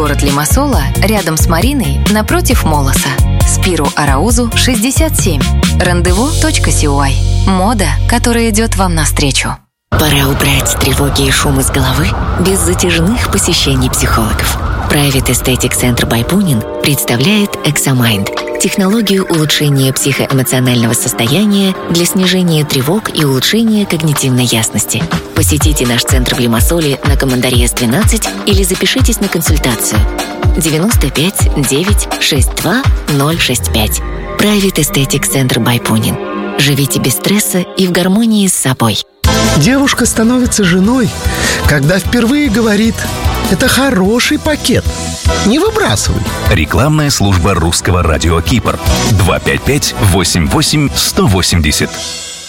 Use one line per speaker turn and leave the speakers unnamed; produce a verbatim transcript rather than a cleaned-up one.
Город Лимассола, рядом с Мариной, напротив Молоса. Спиру Араузу, шестьдесят семь. рандеву точка сиуай. Мода, которая идет вам навстречу.
Пора убрать тревоги и шум из головы без затяжных посещений психологов. Private Aesthetic Center by Punin представляет Examind – технологию улучшения психоэмоционального состояния для снижения тревог и улучшения когнитивной ясности. Посетите наш центр в Лимассоле на Командария двенадцать или запишитесь на консультацию. девяносто пять девять шестьдесят два ноль шестьдесят пять. Private Aesthetic Center by Punin. Живите без стресса и в гармонии с собой.
Девушка становится женой, когда впервые говорит: «Это хороший пакет, не выбрасывай».
Рекламная служба русского радио Кипр. два пять пять восемь восемь сто восемьдесят.